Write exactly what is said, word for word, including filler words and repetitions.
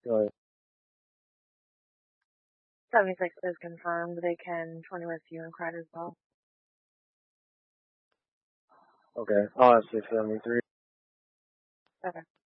Go ahead. seventy-six is confirmed. They can twenty West U and Cried as well. Okay. I'll have six seventy-three. Okay.